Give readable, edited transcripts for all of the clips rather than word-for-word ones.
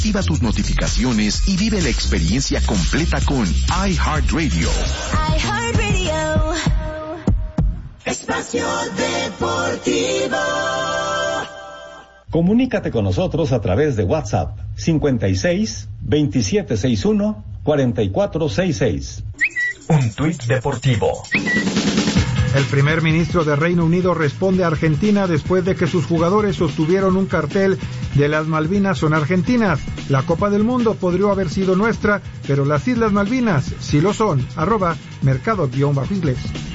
Activa tus notificaciones y vive la experiencia completa con iHeartRadio. iHeartRadio. Espacio Deportivo. Comunícate con nosotros a través de WhatsApp 56 2761 4466. Un tuit deportivo. El primer ministro de Reino Unido responde a Argentina después de que sus jugadores sostuvieron un cartel de las Malvinas son argentinas. La Copa del Mundo podría haber sido nuestra, pero las Islas Malvinas sí lo son. @mercado_inglés.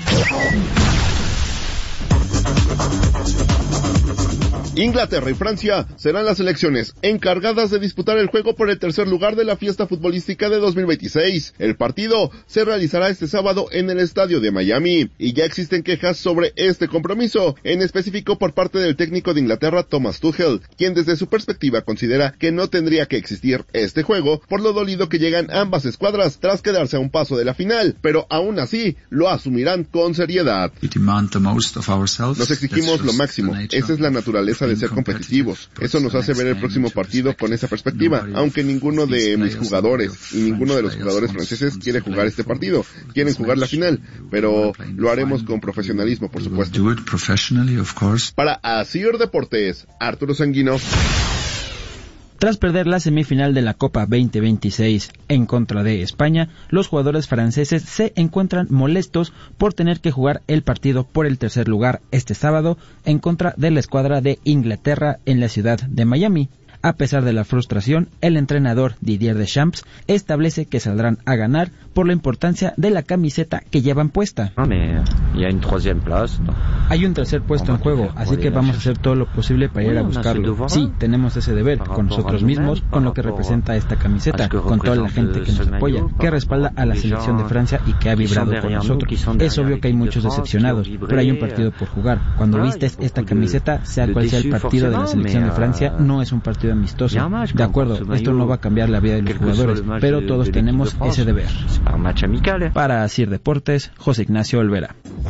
Inglaterra y Francia serán las selecciones encargadas de disputar el juego por el tercer lugar de la fiesta futbolística de 2026. El partido se realizará este sábado en el estadio de Miami, y ya existen quejas sobre este compromiso, en específico por parte del técnico de Inglaterra, Thomas Tuchel, quien desde su perspectiva considera que no tendría que existir este juego por lo dolido que llegan ambas escuadras tras quedarse a un paso de la final, pero aún así lo asumirán con seriedad. Nos exigimos lo máximo, esa es la naturaleza de ser competitivos. Eso nos hace ver el próximo partido con esa perspectiva, aunque ninguno de mis jugadores y ninguno de los jugadores franceses quiere jugar este partido, quieren jugar la final, pero lo haremos con profesionalismo, por supuesto. Para Asir Deportes, Arturo Sanguino. Tras perder la semifinal de la Copa 2026 en contra de España, los jugadores franceses se encuentran molestos por tener que jugar el partido por el tercer lugar este sábado en contra de la escuadra de Inglaterra en la ciudad de Miami. A pesar de la frustración, el entrenador Didier Deschamps establece que saldrán a ganar por la importancia de la camiseta que llevan puesta. Hay un tercer puesto en juego, así que vamos a hacer todo lo posible para ir a buscarlo. Sí, tenemos ese deber, con nosotros mismos, con lo que representa esta camiseta, con toda la gente que nos apoya, que respalda a la selección de Francia y que ha vibrado con nosotros. Es obvio que hay muchos decepcionados, pero hay un partido por jugar. Cuando vistes esta camiseta, sea cual sea el partido de la selección de Francia, no es un partido amistoso. De acuerdo, esto no va a cambiar la vida de los jugadores, pero todos tenemos ese deber. Para Asir Deportes, José Ignacio Olvera.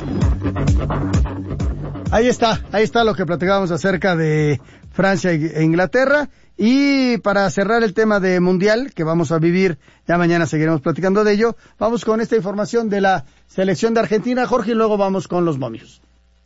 Ahí está lo que platicábamos acerca de Francia e Inglaterra. Y para cerrar el tema de Mundial, que vamos a vivir, ya mañana seguiremos platicando de ello, vamos con esta información de la selección de Argentina, Jorge, y luego vamos con los momios.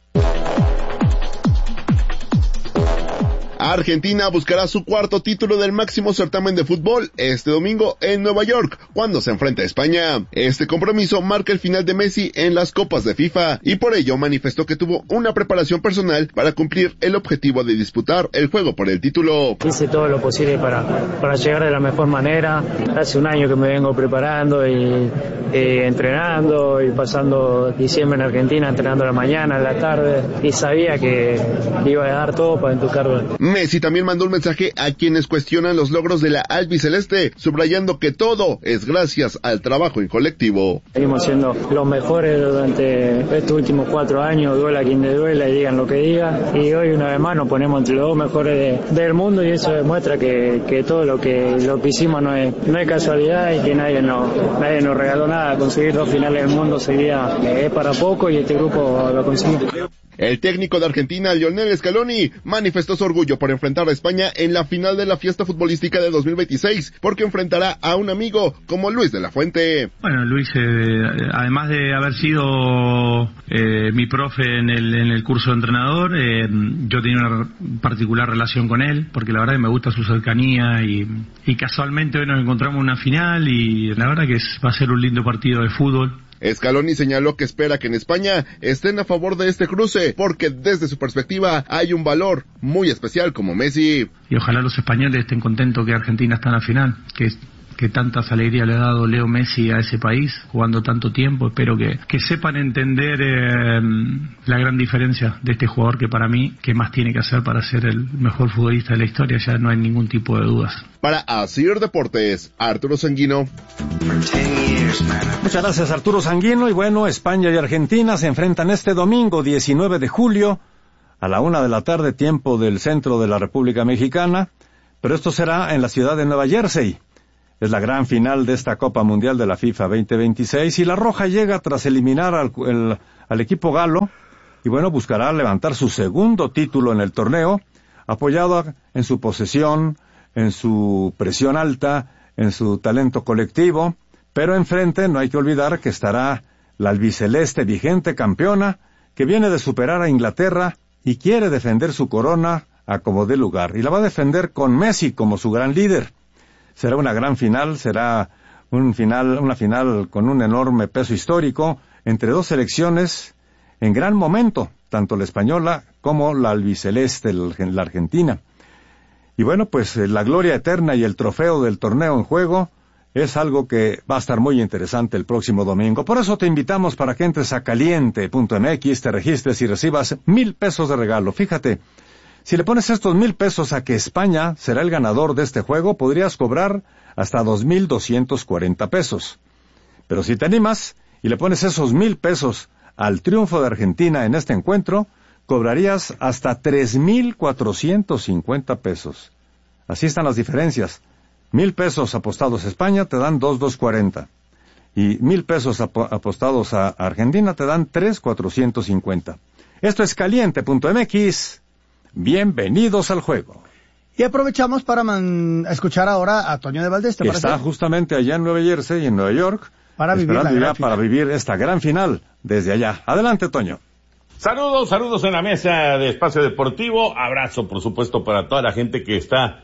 Argentina buscará su cuarto título del máximo certamen de fútbol este domingo en Nueva York, cuando se enfrenta a España. Este compromiso marca el final de Messi en las copas de FIFA, y por ello manifestó que tuvo una preparación personal para cumplir el objetivo de disputar el juego por el título. Hice todo lo posible para llegar de la mejor manera. Hace un año que me vengo preparando y entrenando y pasando diciembre en Argentina, entrenando a la mañana, a la tarde, y sabía que iba a dar todo para entucarlo. Messi también mandó un mensaje a quienes cuestionan los logros de la albiceleste, subrayando que todo es gracias al trabajo en colectivo. Seguimos siendo los mejores durante estos últimos 4 años, duela quien le duela y digan lo que digan, y hoy una vez más nos ponemos entre los 2 mejores del mundo, y eso demuestra que todo lo que hicimos no es casualidad, y que nadie nos regaló nada. Conseguir 2 finales del mundo sería es para poco, y este grupo lo consiguió. El técnico de Argentina, Lionel Scaloni, manifestó su orgullo por enfrentar a España en la final de la fiesta futbolística de 2026, porque enfrentará a un amigo como Luis de la Fuente. Bueno, Luis, además de haber sido mi profe en el curso de entrenador, yo tenía una particular relación con él, porque la verdad que me gusta su cercanía, y casualmente hoy nos encontramos en una final, y la verdad que va a ser un lindo partido de fútbol. Scaloni señaló que espera que en España estén a favor de este cruce, porque desde su perspectiva hay un valor muy especial como Messi. Y ojalá los españoles estén contentos que Argentina está en la final, que tantas alegrías le ha dado Leo Messi a ese país, jugando tanto tiempo. Espero que sepan entender la gran diferencia de este jugador, que para mí, ¿qué más tiene que hacer para ser el mejor futbolista de la historia? Ya no hay ningún tipo de dudas. Para Asir Deportes, Arturo Sanguino. Muchas gracias, Arturo Sanguino. Y bueno, España y Argentina se enfrentan este domingo 19 de julio a la 1:00 p.m, tiempo del centro de la República Mexicana, pero esto será en la ciudad de Nueva Jersey. Es la gran final de esta Copa Mundial de la FIFA 2026, y la Roja llega tras eliminar al equipo galo, y bueno, buscará levantar su segundo título en el torneo, apoyado en su posesión, en su presión alta, en su talento colectivo, pero enfrente no hay que olvidar que estará la albiceleste vigente campeona, que viene de superar a Inglaterra y quiere defender su corona a como dé lugar, y la va a defender con Messi como su gran líder. Será una gran final, será una final con un enorme peso histórico entre dos selecciones en gran momento, tanto la española como la albiceleste, la argentina. Y bueno, pues la gloria eterna y el trofeo del torneo en juego es algo que va a estar muy interesante el próximo domingo. Por eso te invitamos para que entres a caliente.mx, te registres y recibas 1,000 pesos de regalo. Fíjate, si le pones estos 1,000 pesos a que España será el ganador de este juego, podrías cobrar hasta 2,240 pesos. Pero si te animas y le pones esos 1,000 pesos al triunfo de Argentina en este encuentro, cobrarías hasta 3,450 pesos. Así están las diferencias. 1,000 pesos apostados a España te dan 2,240. Y 1,000 pesos apostados a Argentina te dan 3,450. Esto es caliente.mx. Bienvenidos al juego. Y aprovechamos para escuchar ahora a Toño de Valdés. Que está justamente allá en Nueva Jersey y en Nueva York, para vivir esta gran final desde allá. Adelante, Toño. Saludos en la mesa de Espacio Deportivo. Abrazo, por supuesto, para toda la gente que está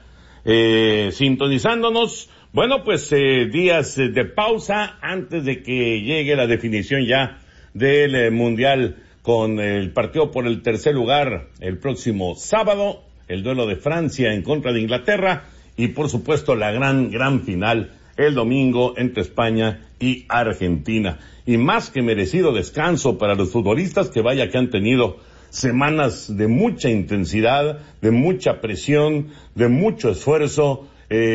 sintonizándonos. Bueno, pues días de pausa antes de que llegue la definición ya del Mundial con el partido por el tercer lugar el próximo sábado, el duelo de Francia en contra de Inglaterra y por supuesto la gran final el domingo entre España y Argentina. Y más que merecido descanso para los futbolistas, que vaya que han tenido semanas de mucha intensidad, de mucha presión, de mucho esfuerzo,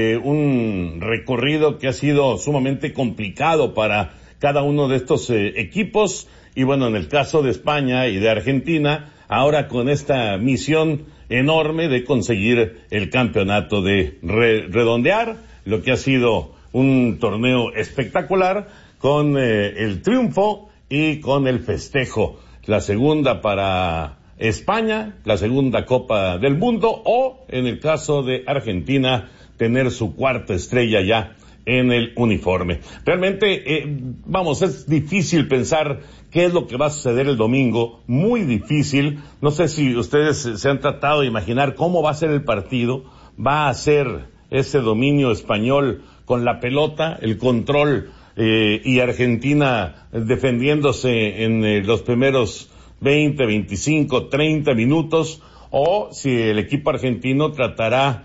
un recorrido que ha sido sumamente complicado para cada uno de estos equipos. Y bueno, en el caso de España y de Argentina, ahora con esta misión enorme de conseguir el campeonato, de redondear lo que ha sido un torneo espectacular con el triunfo y con el festejo. La segunda para España, la segunda Copa del Mundo, o en el caso de Argentina, tener su cuarta estrella ya en el uniforme. Realmente, es difícil pensar qué es lo que va a suceder el domingo, muy difícil. No sé si ustedes se han tratado de imaginar cómo va a ser el partido. Va a ser ese dominio español con la pelota, el control, y Argentina defendiéndose en los primeros 20, 25, 30 minutos, o si el equipo argentino tratará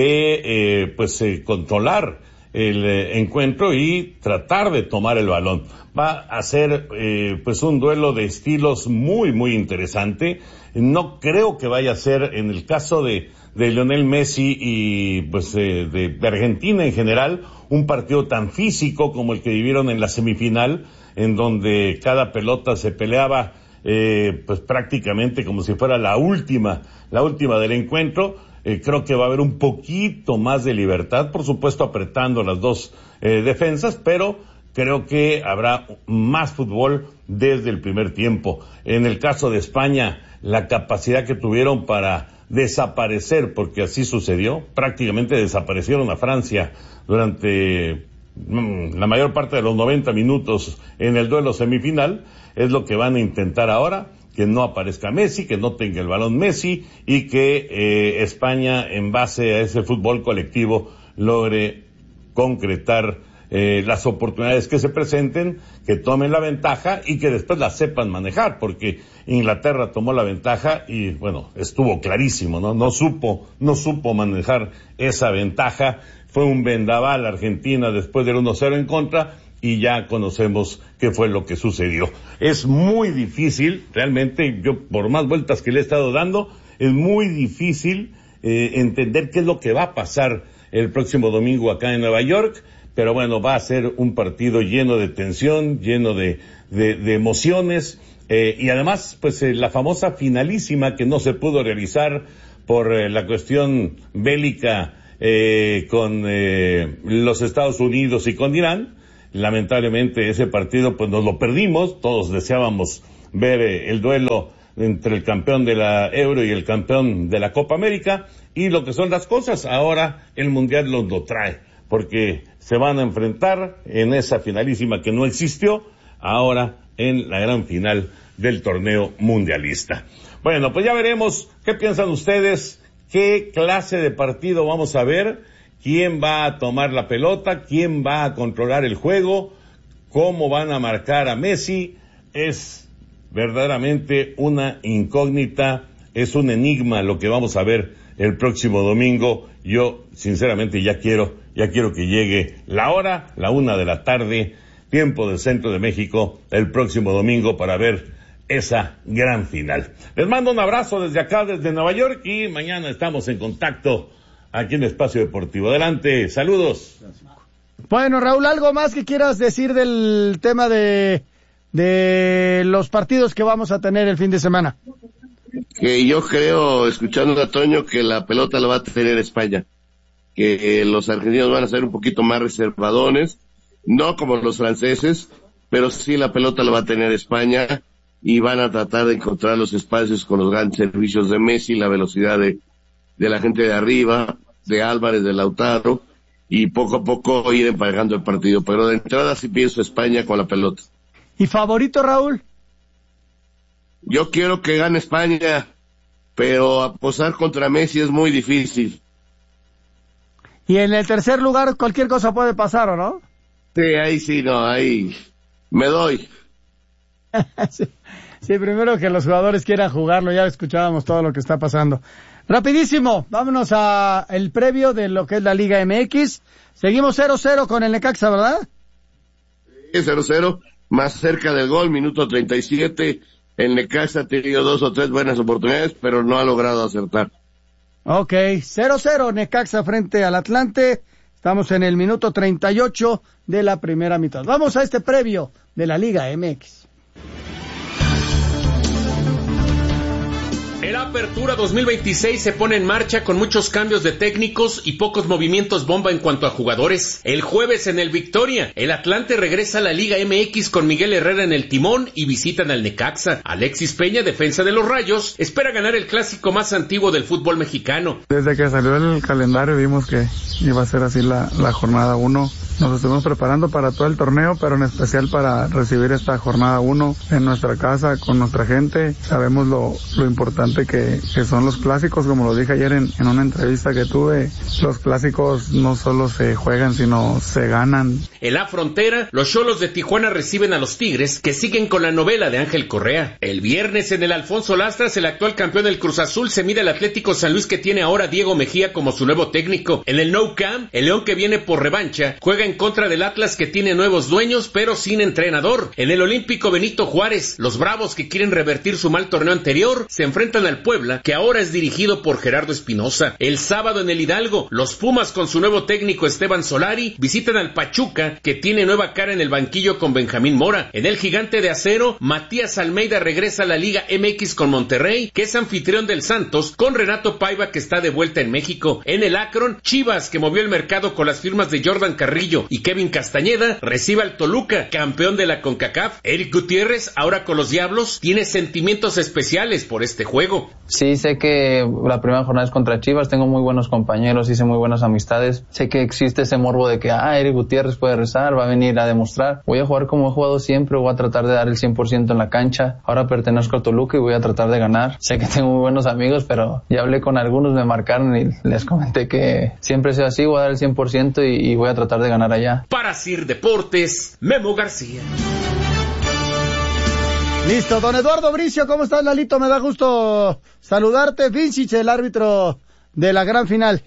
de controlar el encuentro y tratar de tomar el balón. Va a ser un duelo de estilos muy interesante. No creo que vaya a ser, en el caso de Lionel Messi y de Argentina en general, un partido tan físico como el que vivieron en la semifinal, en donde cada pelota se peleaba prácticamente como si fuera la última del encuentro. Creo que va a haber un poquito más de libertad, por supuesto apretando las dos defensas, pero creo que habrá más fútbol desde el primer tiempo. En el caso de España, la capacidad que tuvieron para desaparecer, porque así sucedió, prácticamente desaparecieron a Francia durante la mayor parte de los 90 minutos en el duelo semifinal, es lo que van a intentar ahora, que no aparezca Messi, que no tenga el balón Messi, y que España, en base a ese fútbol colectivo, logre concretar las oportunidades que se presenten, que tomen la ventaja y que después la sepan manejar, porque Inglaterra tomó la ventaja y estuvo clarísimo, no supo manejar esa ventaja. Fue un vendaval Argentina después del 1-0 en contra, y ya conocemos qué fue lo que sucedió. Es muy difícil, realmente, yo por más vueltas que le he estado dando, es muy difícil entender qué es lo que va a pasar el próximo domingo acá en Nueva York, pero va a ser un partido lleno de tensión, lleno de emociones, y además, la famosa finalísima que no se pudo realizar por la cuestión bélica con los Estados Unidos y con Irán. Lamentablemente ese partido nos lo perdimos. Todos deseábamos ver el duelo entre el campeón de la Euro y el campeón de la Copa América, y lo que son las cosas, ahora el Mundial lo trae, porque se van a enfrentar en esa finalísima que no existió, ahora en la gran final del torneo mundialista. Bueno, pues ya veremos qué piensan ustedes, qué clase de partido vamos a ver, quién va a tomar la pelota, quién va a controlar el juego, cómo van a marcar a Messi. Es verdaderamente una incógnita, es un enigma lo que vamos a ver el próximo domingo. Yo sinceramente ya quiero que llegue la hora, la 1:00 p.m, tiempo del centro de México, el próximo domingo, para ver esa gran final. Les mando un abrazo desde acá, desde Nueva York, y mañana estamos en contacto aquí en Espacio Deportivo. Adelante, saludos. Bueno, Raúl, ¿algo más que quieras decir del tema de los partidos que vamos a tener el fin de semana? Que yo creo, escuchando a Toño, que la pelota la va a tener España, que los argentinos van a ser un poquito más reservadones, no como los franceses, pero sí la pelota la va a tener España, y van a tratar de encontrar los espacios con los grandes servicios de Messi, la velocidad de la gente de arriba, de Álvarez, de Lautaro, y poco a poco ir emparejando el partido. Pero de entrada sí pienso España con la pelota. ¿Y favorito, Raúl? Yo quiero que gane España, pero apostar contra Messi es muy difícil. Y en el tercer lugar cualquier cosa puede pasar, ¿o no? Sí, ahí me doy. Sí, primero que los jugadores quieran jugarlo, ya escuchábamos todo lo que está pasando. Rapidísimo, vámonos a el previo de lo que es la Liga MX. Seguimos 0-0 con el Necaxa, ¿verdad? Sí, 0-0, más cerca del gol, minuto 37. El Necaxa ha tenido 2 o 3 buenas oportunidades, pero no ha logrado acertar. Ok, 0-0 Necaxa frente al Atlante. Estamos en el minuto 38 de la primera mitad. Vamos a este previo de la Liga MX. El Apertura 2026 se pone en marcha con muchos cambios de técnicos y pocos movimientos bomba en cuanto a jugadores. El jueves en el Victoria, el Atlante regresa a la Liga MX con Miguel Herrera en el timón y visitan al Necaxa. Alexis Peña, defensa de los Rayos, espera ganar el clásico más antiguo del fútbol mexicano. Desde que salió el calendario vimos que iba a ser así la jornada 1. Nos estuvimos preparando para todo el torneo, pero en especial para recibir esta jornada 1 en nuestra casa, con nuestra gente. Sabemos lo importante que son los clásicos, como lo dije ayer en una entrevista que tuve. Los clásicos no solo se juegan, sino se ganan. En la frontera, los Xolos de Tijuana reciben a los Tigres, que siguen con la novela de Ángel Correa. El viernes en el Alfonso Lastras, el actual campeón del Cruz Azul se mide al Atlético San Luis, que tiene ahora a Diego Mejía como su nuevo técnico. En el Nou Camp, el León, que viene por revancha, juega en contra del Atlas, que tiene nuevos dueños pero sin entrenador. En el Olímpico Benito Juárez, los Bravos, que quieren revertir su mal torneo anterior, se enfrentan al Puebla, que ahora es dirigido por Gerardo Espinosa. El sábado en el Hidalgo, los Pumas con su nuevo técnico Esteban Solari visitan al Pachuca, que tiene nueva cara en el banquillo con Benjamín Mora. En el Gigante de Acero, Matías Almeida regresa a la Liga MX con Monterrey, que es anfitrión del Santos, con Renato Paiva, que está de vuelta en México. En el Akron, Chivas, que movió el mercado con las firmas de Jordan Carrillo y Kevin Castañeda, recibe al Toluca, campeón de la CONCACAF. Eric Gutiérrez, ahora con los Diablos, tiene sentimientos especiales por este juego. Sí, sé que la primera jornada es contra Chivas, tengo muy buenos compañeros, hice muy buenas amistades. Sé que existe ese morbo de que, Eric Gutiérrez puede rezar, va a venir a demostrar. Voy a jugar como he jugado siempre, voy a tratar de dar el 100% en la cancha. Ahora pertenezco a Toluca y voy a tratar de ganar. Sé que tengo muy buenos amigos, pero ya hablé con algunos, me marcaron y les comenté que siempre sea así, voy a dar el 100% y voy a tratar de ganar allá. Para Sir Deportes, Memo García. Listo, don Eduardo Bricio, ¿cómo estás, Lalito? Me da gusto saludarte. Vincic, el árbitro de la gran final.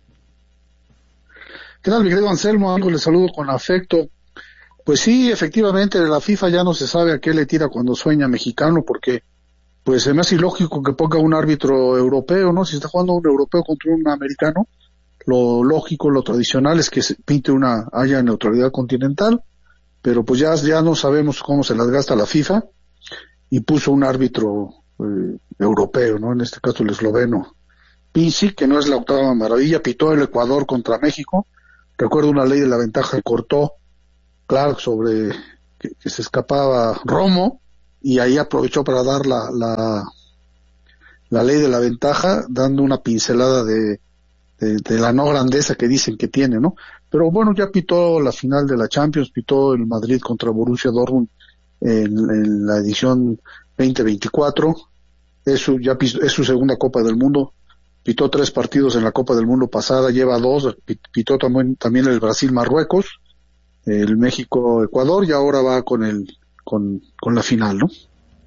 ¿Qué tal, mi querido Anselmo? Amigo, le saludo con afecto. Pues sí, efectivamente, la FIFA ya no se sabe a qué le tira cuando sueña mexicano, porque pues se me hace ilógico que ponga un árbitro europeo, ¿no? Si está jugando un europeo contra un americano, lo lógico, lo tradicional es que se pinte haya neutralidad continental, pero pues ya no sabemos cómo se las gasta la FIFA, y puso un árbitro europeo, ¿no? En este caso el esloveno Pincic, que no es la octava maravilla, pitó el Ecuador contra México. Recuerdo una ley de la ventaja que cortó Clark sobre que se escapaba Romo, y ahí aprovechó para dar la ley de la ventaja, dando una pincelada de la no grandeza que dicen que tiene, ¿no? Pero bueno, ya pitó la final de la Champions, pitó el Madrid contra Borussia Dortmund en la edición 2024, es su segunda Copa del Mundo, pitó 3 partidos en la Copa del Mundo pasada, lleva 2, pitó también el Brasil-Marruecos, el México-Ecuador, y ahora va con la final, ¿no?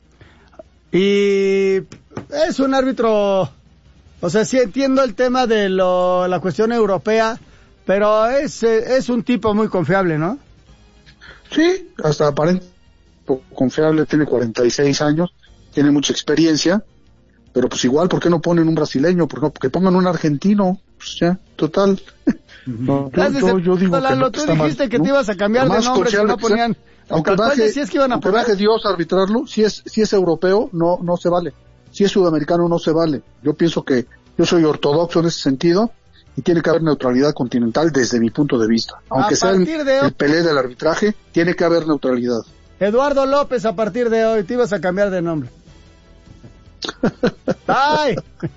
Y es un árbitro, o sea, sí entiendo el tema de la cuestión europea, pero es un tipo muy confiable, ¿no? Sí, hasta aparentemente confiable, tiene 46 años, tiene mucha experiencia, pero pues igual, ¿por qué no ponen un brasileño? Que pongan un argentino, pues ya, total. No, yo digo que no, tú dijiste que te ibas a cambiar de nombre, que no ponían... Aunque baje Dios a arbitrarlo, si es europeo, no se vale. Si es sudamericano, no se vale. Yo pienso que yo soy ortodoxo en ese sentido y tiene que haber neutralidad continental desde mi punto de vista. Aunque sea el pelé del arbitraje, tiene que haber neutralidad. Eduardo López, a partir de hoy te ibas a cambiar de nombre. ¡Ay!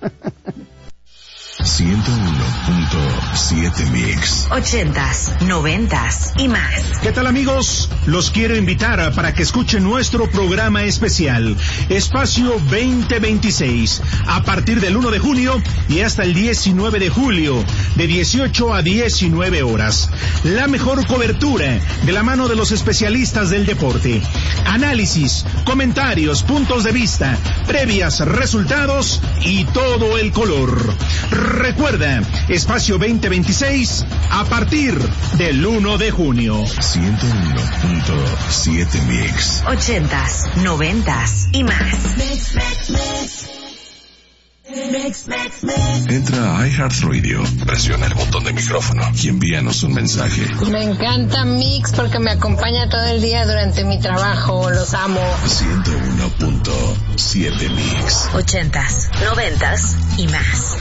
101.7 Mix. 80s, 90s y más. ¿Qué tal, amigos? Los quiero invitar para que escuchen nuestro programa especial, Espacio 2026, a partir del 1 de junio y hasta el 19 de julio, de 18 a 19 horas. La mejor cobertura de la mano de los especialistas del deporte. Análisis, comentarios, puntos de vista, previas, resultados y todo el color. Recuerda, Espacio 2026 a partir del 1 de junio. 101.7 Mix. 80s, 90s y más. Entra a iHeartRadio, presiona el botón de micrófono y envíanos un mensaje. Me encanta Mix porque me acompaña todo el día durante mi trabajo, los amo. 101.7 Mix. 80s, 90s y más.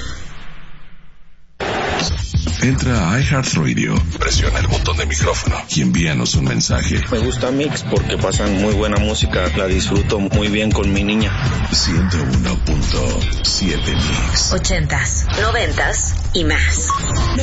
Entra a iHeartRadio, presiona el botón de micrófono y envíanos un mensaje. Me gusta Mix porque pasan muy buena música, la disfruto muy bien con mi niña. 101.7 Mix. 80s, 90s y más.